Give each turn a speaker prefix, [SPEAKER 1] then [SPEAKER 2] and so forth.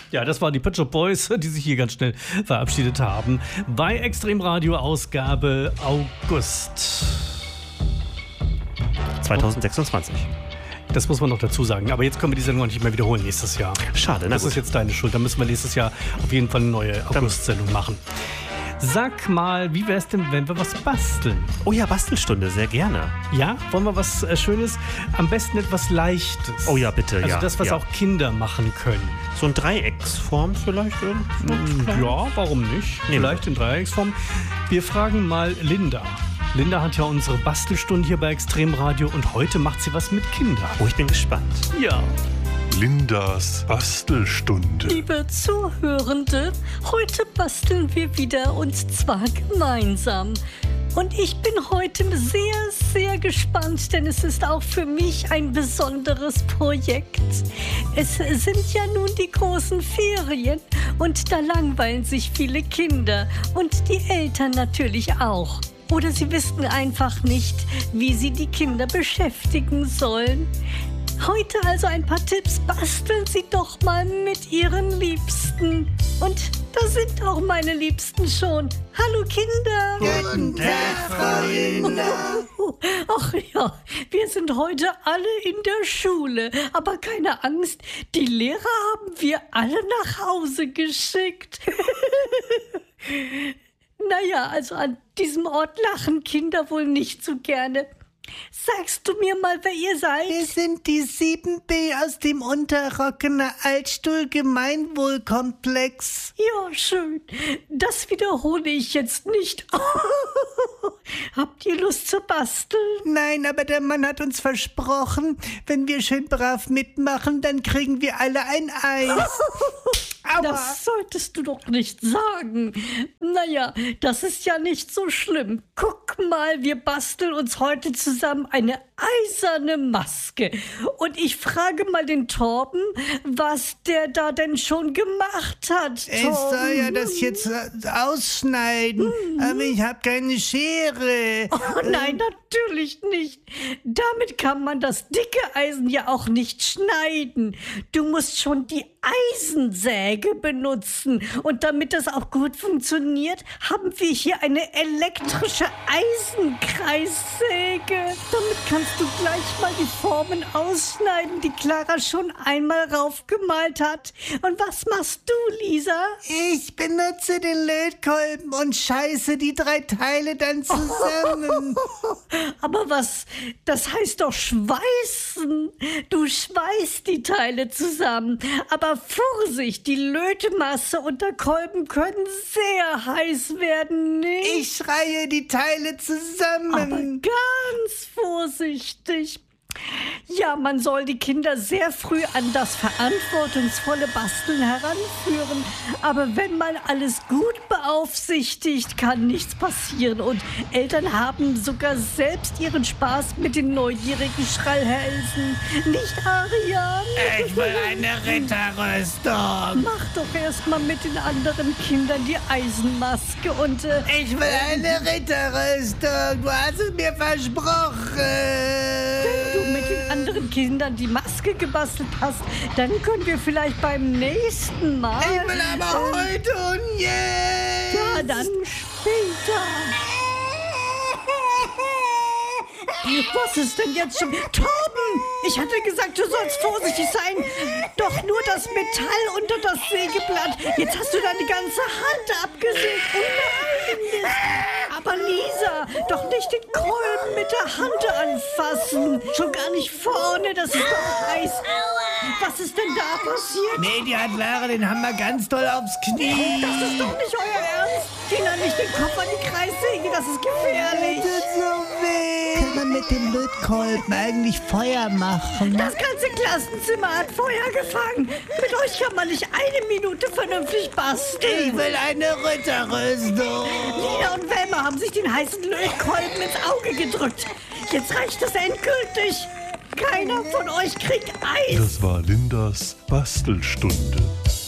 [SPEAKER 1] Ja, das waren die Pet Shop Boys, die sich hier ganz schnell verabschiedet haben. Bei Extrem Radio Ausgabe August
[SPEAKER 2] 2026.
[SPEAKER 1] Das muss man noch dazu sagen. Aber jetzt können wir die Sendung nicht mehr wiederholen nächstes Jahr.
[SPEAKER 2] Schade,
[SPEAKER 1] Das ist jetzt deine Schuld. Da müssen wir nächstes Jahr auf jeden Fall eine neue August-Sendung machen. Sag mal, wie wär's denn, wenn wir was basteln?
[SPEAKER 2] Oh ja, Bastelstunde, sehr gerne.
[SPEAKER 1] Ja? Wollen wir was Schönes? Am besten etwas Leichtes.
[SPEAKER 2] Oh ja, bitte,
[SPEAKER 1] also
[SPEAKER 2] ja.
[SPEAKER 1] Also das, was
[SPEAKER 2] ja.
[SPEAKER 1] auch Kinder machen können.
[SPEAKER 2] So in Dreiecksform vielleicht?
[SPEAKER 1] Ja, warum nicht? Vielleicht in Dreiecksform. Wir fragen mal Linda. Linda hat ja unsere Bastelstunde hier bei Extrem Radio und heute macht sie was mit Kindern.
[SPEAKER 2] Oh, ich bin gespannt.
[SPEAKER 1] Ja.
[SPEAKER 3] Lindas Bastelstunde.
[SPEAKER 4] Liebe Zuhörende, heute basteln wir wieder und zwar gemeinsam. Und ich bin heute sehr, sehr gespannt, denn es ist auch für mich ein besonderes Projekt. Es sind ja nun die großen Ferien und da langweilen sich viele Kinder und die Eltern natürlich auch. Oder sie wissen einfach nicht, wie sie die Kinder beschäftigen sollen. Heute also ein paar Tipps. Basteln Sie doch mal mit Ihren Liebsten. Und da sind auch meine Liebsten schon. Hallo Kinder.
[SPEAKER 5] Guten Tag, Frau Linda.
[SPEAKER 4] Ach ja, wir sind heute alle in der Schule. Aber keine Angst, die Lehrer haben wir alle nach Hause geschickt. Naja, also an diesem Ort lachen Kinder wohl nicht so gerne. Sagst du mir mal, wer ihr seid?
[SPEAKER 5] Wir sind die 7B aus dem Unterrockener Altstuhl-Gemeinwohlkomplex.
[SPEAKER 4] Ja, schön. Das wiederhole ich jetzt nicht. Habt ihr Lust zu basteln?
[SPEAKER 5] Nein, aber der Mann hat uns versprochen, wenn wir schön brav mitmachen, dann kriegen wir alle ein Eis. Aua.
[SPEAKER 4] Das solltest du doch nicht sagen. Naja, das ist ja nicht so schlimm. Guck mal, wir basteln uns heute zusammen eine eiserne Maske. Und ich frage mal den Torben, was der da denn schon gemacht hat.
[SPEAKER 5] Ich soll ja das jetzt ausschneiden, aber ich habe keine Schere.
[SPEAKER 4] Oh nein, natürlich nicht. Damit kann man das dicke Eisen ja auch nicht schneiden. Du musst schon die Eisensäge benutzen. Und damit das auch gut funktioniert, haben wir hier eine elektrische Eisenkreissäge. Damit kannst du gleich mal die Formen ausschneiden, die Clara schon einmal raufgemalt hat. Und was machst du, Lisa?
[SPEAKER 5] Ich benutze den Lötkolben und scheiße die 3 Teile dann zusammen.
[SPEAKER 4] Aber was? Das heißt doch schweißen. Du schweißt die Teile zusammen. Aber Vorsicht, die Lötemasse und der Kolben können sehr heiß werden, nicht?
[SPEAKER 5] Ich schreie die Teile zusammen.
[SPEAKER 4] Aber ganz vorsichtig. Ja, man soll die Kinder sehr früh an das verantwortungsvolle Basteln heranführen. Aber wenn man alles gut beaufsichtigt, kann nichts passieren. Und Eltern haben sogar selbst ihren Spaß mit den neugierigen Schallhälsen. Nicht, Arian?
[SPEAKER 5] Ich will eine Ritterrüstung.
[SPEAKER 4] Mach doch erst mal mit den anderen Kindern die Eisenmaske und...
[SPEAKER 5] Ich will eine Ritterrüstung. Du hast es mir versprochen.
[SPEAKER 4] Wenn du mit den anderen Kindern die Maske gebastelt hast, dann können wir vielleicht beim nächsten Mal...
[SPEAKER 5] Ich will aber heute und jetzt.
[SPEAKER 4] Ja, dann später. Was ist denn jetzt schon... Torben! Ich hatte gesagt, du sollst vorsichtig sein. Doch nur das Metall unter das Sägeblatt. Jetzt hast du deine ganze Hand abgesägt. Oh nein! Aber Lisa, doch nicht den Kolben mit der Hand anfassen. Schon gar nicht vorne, das ist doch heiß. Was ist denn da passiert?
[SPEAKER 5] Nee, die hat Lara den Hammer ganz doll aufs Knie.
[SPEAKER 4] Das ist doch nicht euer Ernst. Kinder, nicht den Kopf an die Kreissäge, das ist gefährlich.
[SPEAKER 5] Das tut so weh. Kann man mit dem Lötkolben eigentlich Feuer machen?
[SPEAKER 4] Das ganze Klassenzimmer hat Feuer gefangen. Mit euch kann man nicht eine Minute vernünftig
[SPEAKER 5] Ich
[SPEAKER 4] basteln.
[SPEAKER 5] will eine Ritterrüstung.
[SPEAKER 4] Lina und Velma haben sich den heißen Lötkolben ins Auge gedrückt. Jetzt reicht es endgültig. Keiner von euch kriegt Eis.
[SPEAKER 3] Das war Lindas Bastelstunde.